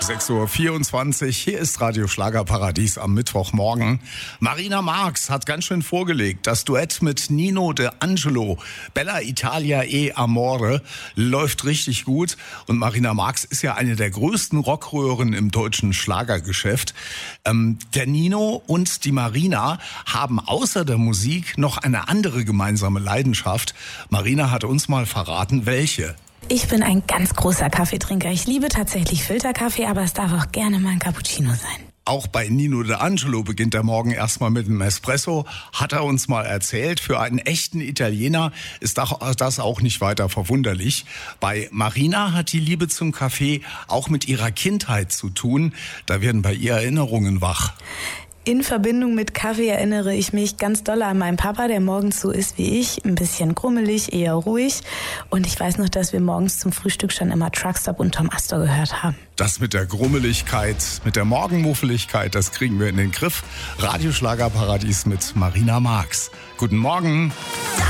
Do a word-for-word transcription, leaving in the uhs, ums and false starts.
sechs Uhr vierundzwanzig, hier ist Radio Schlagerparadies am Mittwochmorgen. Marina Marx hat ganz schön vorgelegt. Das Duett mit Nino De Angelo, Bella Italia e Amore, läuft richtig gut. Und Marina Marx ist ja eine der größten Rockröhren im deutschen Schlagergeschäft. Ähm, der Nino und die Marina haben außer der Musik noch eine andere gemeinsame Leidenschaft. Marina hat uns mal verraten, welche. Ich bin ein ganz großer Kaffeetrinker. Ich liebe tatsächlich Filterkaffee, aber es darf auch gerne mal ein Cappuccino sein. Auch bei Nino De Angelo beginnt der Morgen erstmal mit einem Espresso, hat er uns mal erzählt. Für einen echten Italiener ist das auch nicht weiter verwunderlich. Bei Marina hat die Liebe zum Kaffee auch mit ihrer Kindheit zu tun. Da werden bei ihr Erinnerungen wach. In Verbindung mit Kaffee erinnere ich mich ganz doll an meinen Papa, der morgens so ist wie ich, ein bisschen grummelig, eher ruhig. Und ich weiß noch, dass wir morgens zum Frühstück schon immer Truckstop und Tom Astor gehört haben. Das mit der Grummeligkeit, mit der Morgenmuffeligkeit, das kriegen wir in den Griff. Radio Schlagerparadies mit Marina Marx. Guten Morgen.